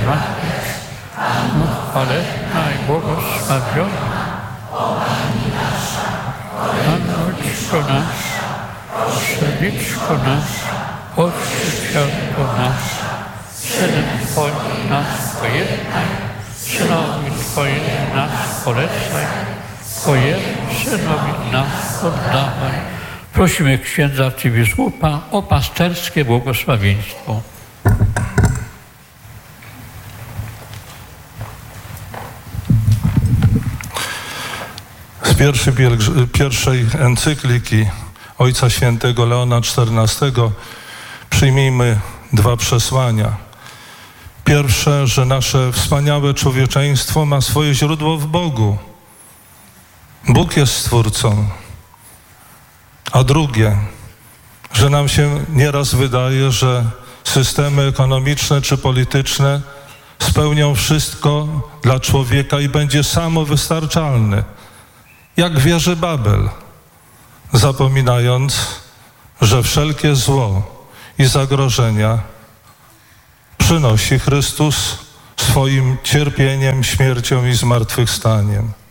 chwalebna i błogosławiona, Pannoczko nasza, Przedniczko nasza, Pościcielko nasza, Synem Twoim nas pojednaj, Synowi Twoim nas polecaj, Twojemu Synowi nas oddawaj. Prosimy księdza arcybiskupa o pasterskie błogosławieństwo. Z pierwszej encykliki Ojca Świętego Leona XIV przyjmijmy dwa przesłania. Pierwsze, że nasze wspaniałe człowieczeństwo ma swoje źródło w Bogu. Bóg jest Stwórcą. A drugie, że nam się nieraz wydaje, że systemy ekonomiczne czy polityczne spełnią wszystko dla człowieka i będzie samowystarczalny, jak wieży Babel, zapominając, że wszelkie zło i zagrożenia przynosi Chrystus swoim cierpieniem, śmiercią i zmartwychwstaniem.